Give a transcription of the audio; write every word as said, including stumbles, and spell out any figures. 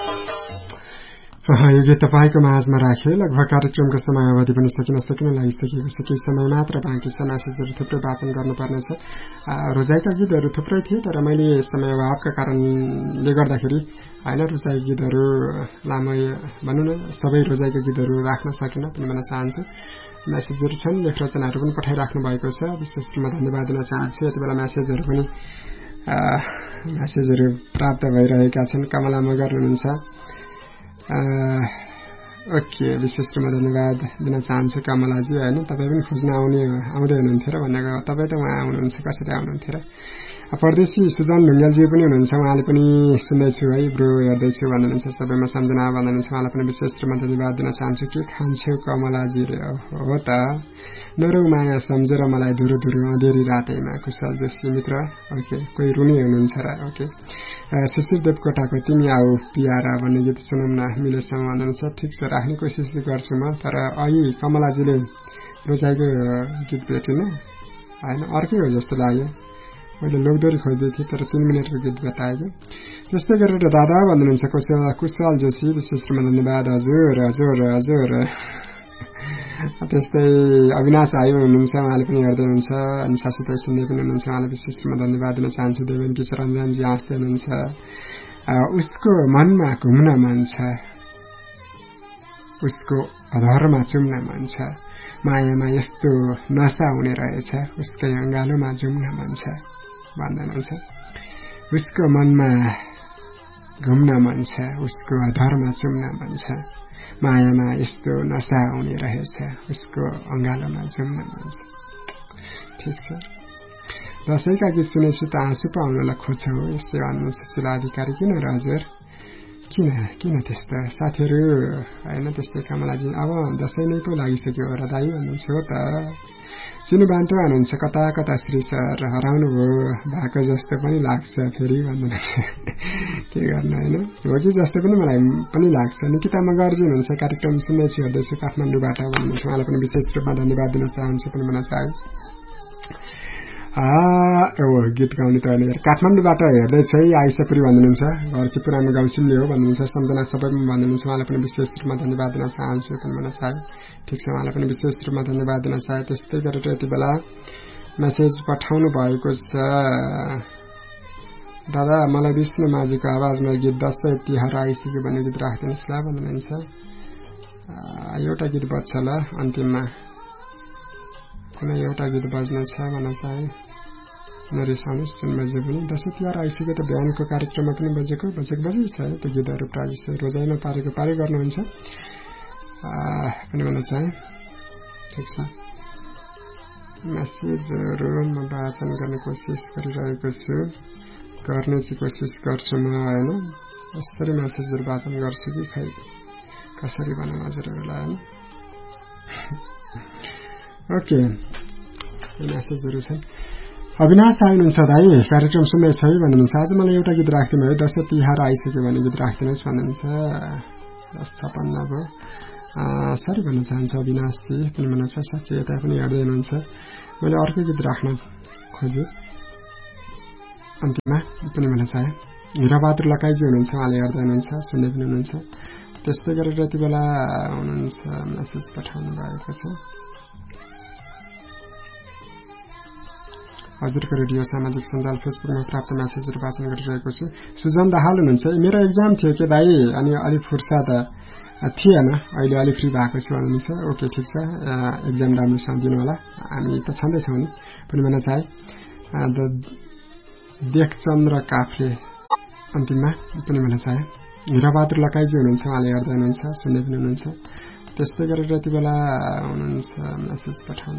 यो गीत तपाईँको माझमा राखे लगभग कार्यक्रमको समय अवधि पनि सकिन सकिन लागिसकेको छ केही समय मात्र बाँकी छ म्यासेजहरू थुप्रै वाचन गर्नुपर्नेछ रोजाइका गीतहरू थुप्रै थिए तर मैले समय अभावका कारणले गर्दाखेरि होइन रोजाइका गीतहरू लामो भनौँ न सबै रोजाइका गीतहरू राख्न सकिन पनि भन्न चाहन्छु म्यासेजहरू छन् लेख रचनाहरू पनि पठाइराख्नु भएको छ विशेष रूपमा धन्यवाद दिन चाहन्छु यति बेला म्यासेजहरू पनि म्यासेजहरू प्राप्त भइरहेका छन् कमला मगर हुनुहुन्छ ओके विशेष रूपमा धन्यवाद दिन चाहन्छु कमलाजी होइन तपाईँ पनि खोज्न आउने आउँदै हुनुहुन्थ्यो र भनेको तपाईँ त उहाँ आउनुहुन्छ कसरी आउनुहुन्थ्यो र परदेशी सुजन ढुङ्गेलजी पनि हुनुहुन्छ उहाँले पनि सुन्दैछु है ब्रो हेर्दैछु भन्नुहुन्छ सबैमा सम्झना भन्नुहुन्छ उहाँलाई पनि विशेष रूपमा धन्यवाद दिन चाहन्छु के खान्छौ कमलाजी हो त नरौ माया सम्झेर मलाई धुरो धुरो अँधेरी रातैमा कुशल जोशी मित्र ओके कोही रुनी हुनुहुन्छ र ओके शिशिर देवकोटाको तिमी आऊ पियारा भन्ने गीत सुनौँ न मिलेसम्म भन्नुहुन्छ ठिक छ राख्ने कोसिस गर्छु म तर अहिले कमलाजीले रोजाइको गीत भेटिन होइन अर्कै हो जस्तो लाग्यो मैले लोकदोरी खोज्दै थिएँ तर तीन मिनटको गीत बताएको त्यस्तै गरेर दादा भन्नुहुन्छ कुशल कुशल जोशी विशेष रूपमा धन्यवाद हजुर हजुर हजुर त्यस्तै अविनाश आयो हुनुहुन्छ उहाँले पनि हेर्दै हुनुहुन्छ अनि साथसाथै सुन्दै पनि हुनुहुन्छ उहाँलाई विशेष रूपमा धन्यवाद दिन चाहन्छु देवेन किशोर रञ्जनजी हाँस्दै हुनुहुन्छ उसको मनमा घुम्न मन छ उसको अधरमा चुम्न मन छ मायामा यस्तो नशा हुने रहेछ उसकै अङ्गालोमा जुम्न मन छ भन्दै हुनुहुन्छ उसको मनमा घुम्न मन छ उसको अधरमा चुम्न मन छ मायामा यस्तो नशा हुने रहेछ उसको अङ्गालोमा जुम्न मन छ ठिक छ दसैँका गीत सुनेपछि त आँसु पो आउनलाई खोज्छ हो यस्तै भन्नुहुन्छ सुशीला अधिकारी किन र हजुर किन किन त्यस्तो साथीहरू होइन त्यस्तै कमलाजी अब दसैँ नै पो लागिसक्यो र दाइ भन्नुहुन्छ हो त चिनु बान्तो भन्नुहुन्छ कता कता श्री सर हराउनु भयो भएको जस्तो पनि लाग्छ फेरि भन्नुहुन्छ के गर्नु होइन हो कि जस्तो पनि मलाई पनि लाग्छ निकिता मगर्जी हुनुहुन्छ कार्यक्रम सुन्दैछु हेर्दैछु काठमाडौँबाट भन्नुहुन्छ उहाँलाई पनि विशेष रूपमा धन्यवाद दिन चाहन्छु पनि भन्न चाहे गीत गाउने त होइन काठमाडौँबाट हेर्दैछु है आइसापुरी भन्नुहुन्छ घर चाहिँ पुरानो गाउँ सिन्ने हो भन्नुहुन्छ सम्झना सबैमा भन्नुहुन्छ उहाँलाई पनि विशेष रूपमा धन्यवाद दिन चाहन्छु पनि भन्न चाहे ठिक छ उहाँलाई पनि विशेष रूपमा धन्यवाद दिन चाहे त्यस्तै गरेर यति बेला मेसेज पठाउनु भएको छ दादा मलाई विष्णु माझीको आवाजमा गीत दसैँ तिहार आइसक्यो भन्ने गीत राखिदिनुहोस् ल भन्नुहुन्छ एउटा गीत बज्छ ल अन्तिममा कुनै एउटा गीत बज्ने छ भन्न चाहे नरिसाउनुहोस् जुन बजे पनि दसैँ तिहार आइसक्यो त बिहानको कार्यक्रममा पनि बजेको बजेको बजे छ त्यो गीतहरू प्रायः जस्तो रोजाइमा पारेको पारै गर्नुहुन्छ पनि भन्न चाहे ठिक छ मेसेजहरू म वाचन गर्ने कोसिस गरिरहेको छु गर्ने चाहिँ कोसिस गर्छु म होइन कसरी मेसेजहरू वाचन गर्छु कि खै कसरी भनौँ हजुरहरूलाई होइन ओके मेसेजहरू छन् अविनाश आउनुहुन्छ दाइ कार्यक्रम सुन्दैछ है भन्नुहुन्छ आज मलाई एउटा गीत राखिदिनु है दसैँ तिहार आइसक्यो भने गीत राखिदिनुहोस् भन्नुहुन्छ दस छपन्न भयो सरी भन्न चाहन्छ अविनाशजी पनि भन्नुहुन्छ साँच्चै यता पनि हेर्दै हुनुहुन्छ मैले अर्कै गीत राख्न खोजेँ अन्तिममा पनि भन्न चाहे हिराबहादुर लकाइजी हुनुहुन्छ उहाँले हेर्दै हुनुहुन्छ सुन्दै पनि हुनुहुन्छ त्यस्तै गरेर यति बेला हुनुहुन्छ मेसेज पठाउनु भएको छ हजुरको रेडियो सामाजिक सञ्जाल फेसबुकमा प्राप्त मेसेजहरू वाचन गरिरहेको छु सुजन दाहाल हुनुहुन्छ मेरो एक्जाम थियो के दाइ अनि अलिक फुर्सद थिएन अहिले अलिक फ्री भएको छु भन्नुहुन्छ ओके ठिक छ एक्जाम राम्रोसँग दिनु होला हामी त छँदैछौँ नि पनि भन्न चाहे देखचन्द्र काफ्रे अन्तिममा पनि भन्न चाहे हिराबहादुर लकाइजी हुनुहुन्छ उहाँले हेर्दै हुनुहुन्छ सुन्दै पनि हुनुहुन्छ त्यस्तै गरेर यति बेला हुनुहुन्छ मेसेज पठाउनु